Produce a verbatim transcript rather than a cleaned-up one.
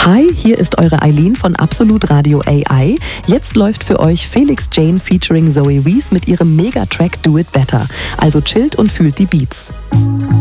Hi, hier ist eure Eileen von Absolut Radio A I. Jetzt läuft für euch Felix Jane featuring Zoe Wees mit ihrem Mega-Track Do It Better. Also chillt und fühlt die Beats.